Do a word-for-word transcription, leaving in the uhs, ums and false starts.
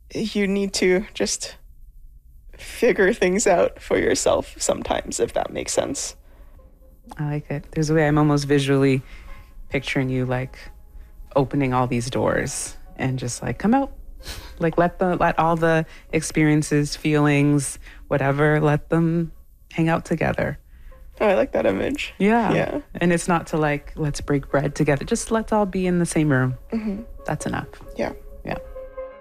you need to just figure things out for yourself sometimes, if that makes sense. I like it. There's a way I'm almost visually picturing you like opening all these doors and just like come out. Like let the let all the experiences, feelings, whatever, let them hang out together. Oh, I like that image. Yeah. Yeah. And it's not to like, let's break bread together. Just let's all be in the same room. Mm-hmm. That's enough. Yeah.